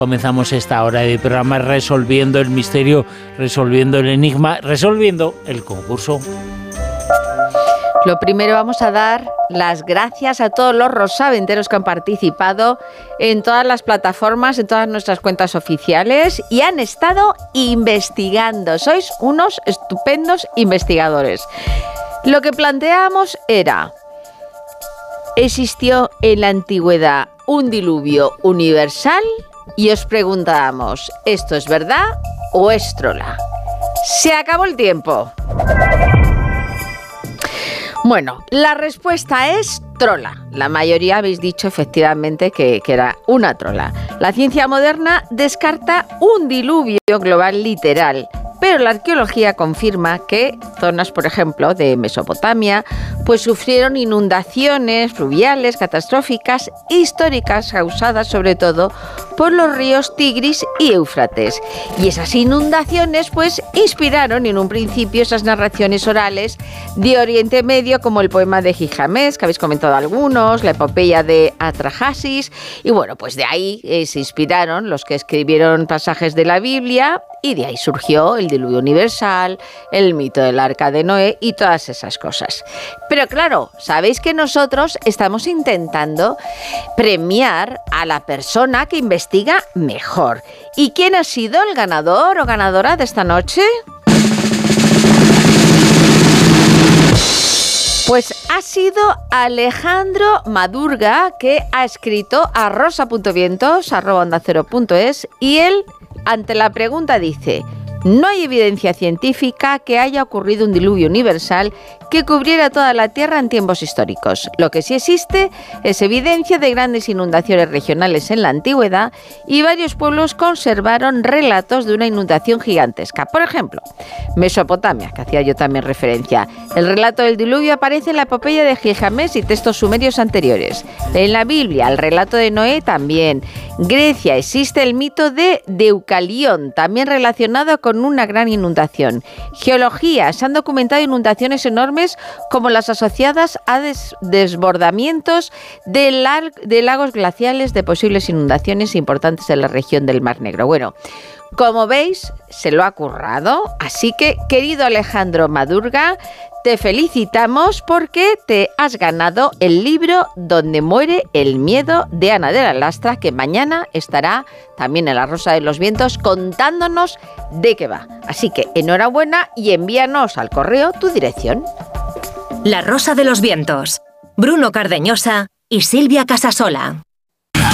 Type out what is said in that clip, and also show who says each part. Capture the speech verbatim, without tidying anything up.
Speaker 1: Comenzamos esta hora de programa resolviendo el misterio, resolviendo el enigma, resolviendo el concurso.
Speaker 2: Lo primero, vamos a dar las gracias a todos los rosaventeros que han participado en todas las plataformas, en todas nuestras cuentas oficiales y han estado investigando. Sois unos estupendos investigadores. Lo que planteábamos era: ¿existió en la antigüedad un diluvio universal? Y os preguntábamos, ¿esto es verdad o es trola? Se acabó el tiempo. Bueno, la respuesta es trola. La mayoría habéis dicho efectivamente que, que era una trola. La ciencia moderna descarta un diluvio global literal, pero la arqueología confirma que zonas, por ejemplo, de Mesopotamia, pues sufrieron inundaciones fluviales catastróficas históricas causadas sobre todo por los ríos Tigris y Éufrates. Y esas inundaciones pues inspiraron en un principio esas narraciones orales de Oriente Medio, como el poema de Gilgamesh, que habéis comentado algunos, la epopeya de Atrahasis, y bueno, pues de ahí eh, se inspiraron los que escribieron pasajes de la Biblia, y de ahí surgió el diluvio universal, el mito del arca de Noé y todas esas cosas. Pero claro, sabéis que nosotros estamos intentando premiar a la persona que investiga mejor. ¿Y quién ha sido el ganador o ganadora de esta noche? Pues ha sido Alejandro Madurga, que ha escrito a rosa punto vientos arroba onda cero punto es, y él, ante la pregunta, dice: no hay evidencia científica que haya ocurrido un diluvio universal que cubriera toda la Tierra en tiempos históricos. Lo que sí existe es evidencia de grandes inundaciones regionales en la antigüedad, y varios pueblos conservaron relatos de una inundación gigantesca. Por ejemplo, Mesopotamia, que hacía yo también referencia. El relato del diluvio aparece en la epopeya de Gilgamesh y textos sumerios anteriores. En la Biblia, el relato de Noé también. Grecia, existe el mito de Deucalión, también relacionado con una gran inundación. Geología, se han documentado inundaciones enormes como las asociadas a des- desbordamientos de, lar- de lagos glaciales, de posibles inundaciones importantes en la región del Mar Negro. Bueno, como veis, se lo ha currado, así que, querido Alejandro Madurga, te felicitamos porque te has ganado el libro Donde muere el miedo, de Ana de la Lastra, que mañana estará también en La Rosa de los Vientos contándonos de qué va. Así que enhorabuena y envíanos al correo tu dirección.
Speaker 3: La Rosa de los Vientos, Bruno Cardeñosa y Silvia Casasola.